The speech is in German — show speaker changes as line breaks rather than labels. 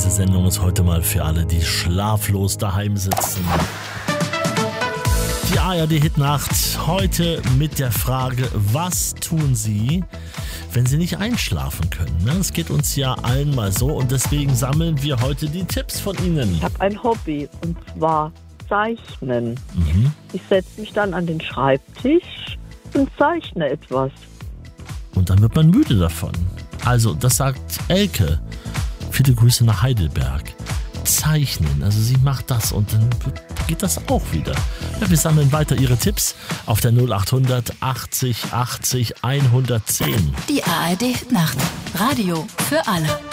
Diese Sendung ist heute mal für alle, die schlaflos daheim sitzen. Die ARD-Hitnacht heute mit der Frage, was tun Sie, wenn Sie nicht einschlafen können? Das geht uns ja allen mal so und deswegen sammeln wir heute die Tipps von Ihnen.
Ich habe ein Hobby und zwar Zeichnen. Ich setze mich dann an den Schreibtisch und zeichne etwas.
Und dann wird man müde davon. Also, das sagt Elke. Viele Grüße nach Heidelberg. Zeichnen, also sie macht das und dann geht das auch wieder. Ja, wir sammeln weiter ihre Tipps auf der 0800 80 80 110.
Die ARD Nacht. Radio für alle.